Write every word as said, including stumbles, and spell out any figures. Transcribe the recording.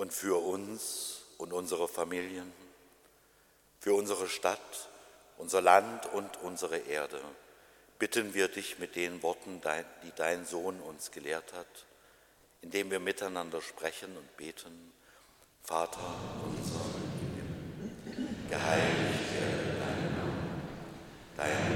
und für uns und unsere Familien, für unsere Stadt, unser Land und unsere Erde bitten wir dich mit den Worten, die dein Sohn uns gelehrt hat, indem wir miteinander sprechen und beten: Vater unser im Himmel, geheiligt werde dein Name, dein